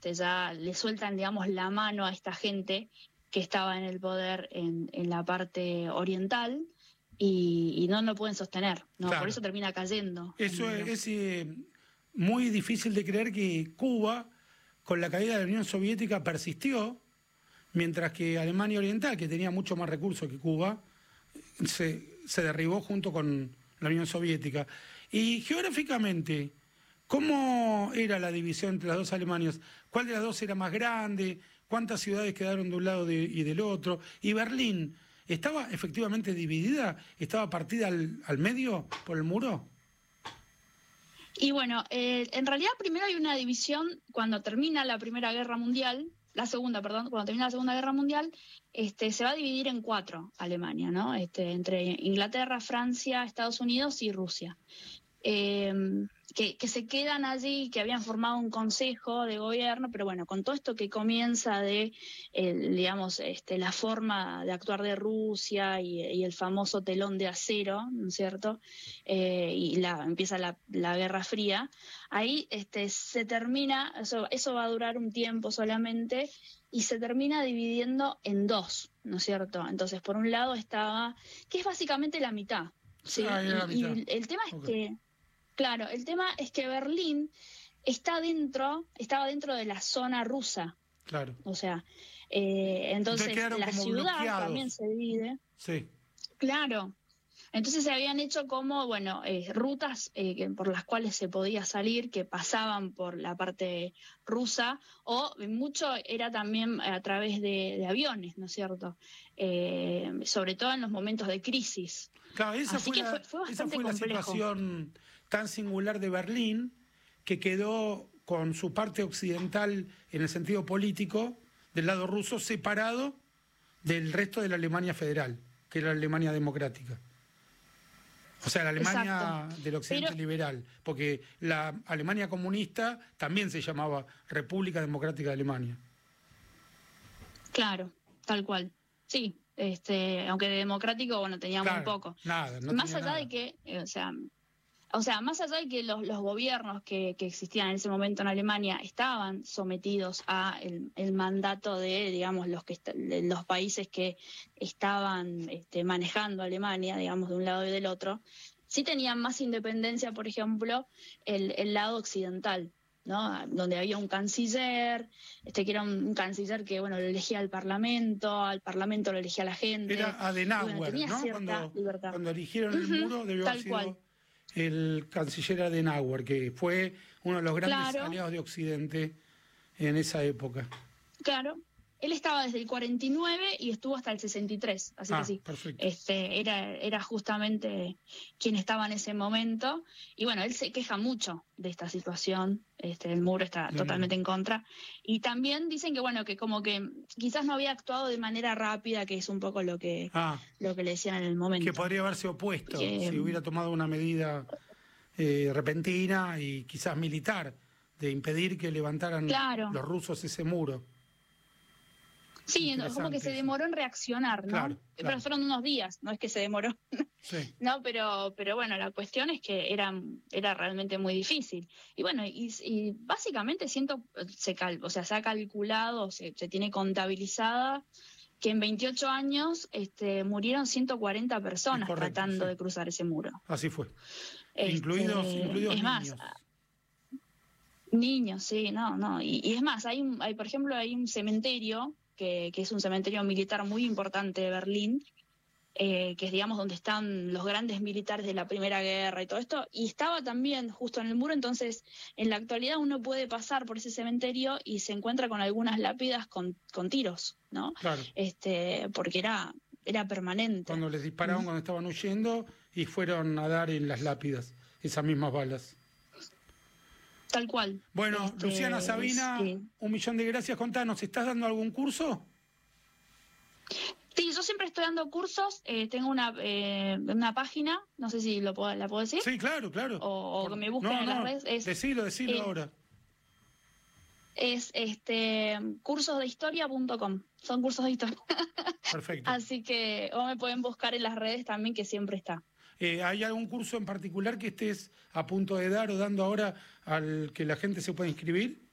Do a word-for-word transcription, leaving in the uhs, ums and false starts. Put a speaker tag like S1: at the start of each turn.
S1: este, ya le sueltan, digamos, la mano a esta gente que estaba en el poder en, en la parte oriental y, y no lo pueden sostener, ¿no?
S2: Claro.
S1: Por eso termina cayendo.
S2: Eso es, es eh, muy difícil de creer que Cuba, con la caída de la Unión Soviética, persistió, mientras que Alemania Oriental, que tenía mucho más recursos que Cuba, se, se derribó junto con la Unión Soviética. Y geográficamente, ¿cómo era la división entre las dos Alemanias? ¿Cuál de las dos era más grande? ¿Cuántas ciudades quedaron de un lado de, y del otro? ¿Y Berlín estaba efectivamente dividida? ¿Estaba partida al, al medio por el muro?
S1: Y bueno, eh, en realidad primero hay una división cuando termina la Primera Guerra Mundial, la Segunda, perdón, cuando termina la Segunda Guerra Mundial, este, se va a dividir en cuatro Alemania, ¿no? Este, entre Inglaterra, Francia, Estados Unidos y Rusia. Eh, que, que se quedan allí, que habían formado un consejo de gobierno, pero bueno, con todo esto que comienza de, eh, digamos, este, la forma de actuar de Rusia y, y el famoso telón de acero, ¿no es cierto? Eh, y la, empieza la, la Guerra Fría, ahí este, se termina, eso, eso va a durar un tiempo solamente, y se termina dividiendo en dos, ¿no es cierto? Entonces, por un lado estaba, que es básicamente la mitad, ¿sí?
S2: Ah, era la
S1: y,
S2: mitad.
S1: y el tema es
S2: Okay.
S1: que Claro, el tema es que Berlín está dentro, estaba dentro de la zona rusa.
S2: Claro.
S1: O sea, eh, entonces,
S2: entonces
S1: la ciudad
S2: bloqueados.
S1: también se divide.
S2: Sí.
S1: Claro. Entonces se habían hecho como, bueno, eh, rutas eh, que, por las cuales se podía salir, que pasaban por la parte rusa, o mucho era también a través de, de aviones, ¿no es cierto? Eh, sobre todo en los momentos de crisis.
S2: Claro, esa
S1: Así
S2: fue,
S1: que
S2: la,
S1: fue, fue bastante
S2: esa fue la
S1: complejo.
S2: situación tan singular de Berlín, que quedó con su parte occidental en el sentido político, del lado ruso, separado del resto de la Alemania federal, que era la Alemania democrática. O sea, la Alemania Exacto. del occidente Pero... liberal, porque la Alemania comunista también se llamaba República Democrática de Alemania.
S1: Claro, tal cual. Sí, este, aunque de democrático, bueno, tenía
S2: claro,
S1: muy poco.
S2: Nada, no
S1: más
S2: tenía
S1: allá
S2: nada.
S1: de que, eh, o sea, o sea, más allá de que los, los gobiernos que, que existían en ese momento en Alemania estaban sometidos a el, el mandato de, digamos, los que de los países que estaban este, manejando Alemania, digamos, de un lado y del otro, sí tenían más independencia, por ejemplo, el, el lado occidental, ¿no? Donde había un canciller, este que era un, un canciller que, bueno, lo elegía al Parlamento, al Parlamento lo elegía la gente.
S2: Era Adenauer,
S1: bueno, tenía
S2: ¿no?
S1: cierta
S2: Cuando,
S1: libertad.
S2: cuando eligieron el
S1: uh-huh,
S2: muro debió
S1: tal
S2: haber sido
S1: cual.
S2: el canciller Adenauer, que fue uno de los grandes
S1: claro.
S2: aliados de Occidente en esa época.
S1: Claro. Él estaba desde el cuarenta y nueve y estuvo hasta el sesenta y tres, así
S2: ah,
S1: que sí,
S2: perfecto.
S1: este, era, era justamente quien estaba en ese momento. Y bueno, él se queja mucho de esta situación, este, el muro está
S2: Bien,
S1: totalmente
S2: bien.
S1: en contra. Y también dicen que bueno, que como que quizás no había actuado de manera rápida, que es un poco lo que,
S2: ah,
S1: lo que le decían en el momento.
S2: Que podría haberse opuesto
S1: que,
S2: si hubiera tomado una medida eh, repentina y quizás militar, de impedir que levantaran
S1: claro.
S2: los rusos ese muro.
S1: Sí, no, como que se demoró en reaccionar, ¿no?
S2: Claro, claro.
S1: Pero fueron unos días, no es que se demoró.
S2: Sí.
S1: No, pero pero bueno, la cuestión es que era, era realmente muy difícil. Y bueno, y, y básicamente siento, se cal, o sea, se ha calculado, se, se tiene contabilizada que en veintiocho años este, murieron ciento cuarenta personas correcto, tratando sí. de cruzar ese muro.
S2: Así fue.
S1: Este,
S2: incluidos incluidos
S1: es
S2: niños.
S1: Más, niños, sí, no, no. Y, y es más, hay, un, hay por ejemplo, hay un cementerio Que, que es un cementerio militar muy importante de Berlín, eh, que es, digamos, donde están los grandes militares de la Primera Guerra y todo esto, y estaba también justo en el muro, entonces en la actualidad uno puede pasar por ese cementerio y se encuentra con algunas lápidas con, con tiros, ¿no?
S2: Claro.
S1: Este, porque era, era permanente.
S2: Cuando les disparaban, ¿Mm? Cuando estaban huyendo, y fueron a dar en las lápidas esas mismas balas.
S1: Tal cual.
S2: Bueno,
S1: este,
S2: Luciana, Sabina, sí. un millón de gracias. Contanos, ¿estás dando algún curso?
S1: Sí, yo siempre estoy dando cursos. Eh, tengo una eh, una página, no sé si lo puedo, la puedo decir.
S2: Sí, claro, claro.
S1: O, o
S2: Por...
S1: que me busquen
S2: no,
S1: en
S2: no,
S1: las redes. Es,
S2: decilo, decilo
S1: eh,
S2: ahora.
S1: Es este cursos de historia punto com. Son cursos de historia.
S2: Perfecto.
S1: Así que o me pueden buscar en las redes también, que siempre está.
S2: Eh, ¿Hay algún curso en particular que estés a punto de dar o dando ahora al que la gente se pueda inscribir?